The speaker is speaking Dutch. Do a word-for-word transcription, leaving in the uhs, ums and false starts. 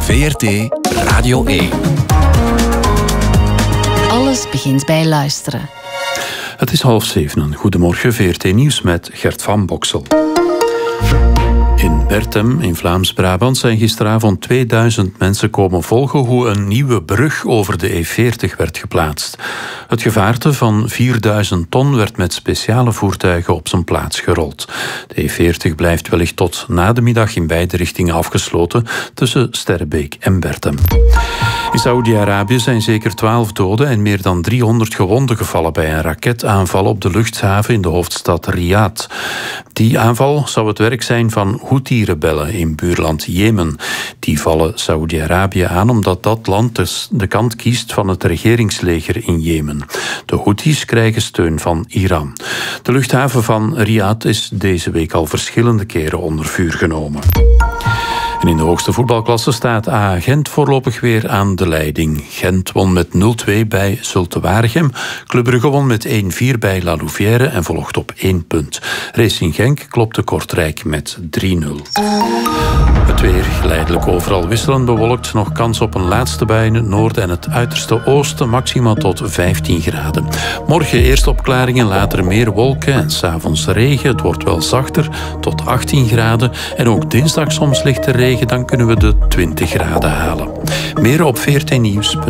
V R T Radio één. Alles begint bij luisteren. Het is half zeven. Goedemorgen, V R T Nieuws met Gert van Boksel. In Bertem, in Vlaams-Brabant, zijn gisteravond tweeduizend mensen komen volgen hoe een nieuwe brug over de E veertig werd geplaatst. Het gevaarte van vierduizend ton werd met speciale voertuigen op zijn plaats gerold. De E veertig blijft wellicht tot na de middag in beide richtingen afgesloten tussen Sterrebeek en Bertem. In Saoedi-Arabië zijn zeker twaalf doden en meer dan driehonderd gewonden gevallen bij een raketaanval op de luchthaven in de hoofdstad Riyadh. Die aanval zou het werk zijn van Houthi-rebellen in buurland Jemen. Die vallen Saoedi-Arabië aan omdat dat land dus de kant kiest van het regeringsleger in Jemen. De Houthis krijgen steun van Iran. De luchthaven van Riyadh is deze week al verschillende keren onder vuur genomen. En in de hoogste voetbalklasse staat A Gent voorlopig weer aan de leiding. Gent won met nul twee bij Zulte Waregem. Club Brugge won met één vier bij La Louvière en volgt op één punt. Racing Genk klopte Kortrijk met drie nul. Het weer geleidelijk overal wisselend bewolkt. Nog kans op een laatste bui in het noorden en het uiterste oosten. Maximaal tot vijftien graden. Morgen eerst opklaringen, later meer wolken en 's avonds regen. Het wordt wel zachter, tot achttien graden. En ook dinsdag soms lichte regen. Dan kunnen we de twintig graden halen. Meer op v r t nieuws punt n l.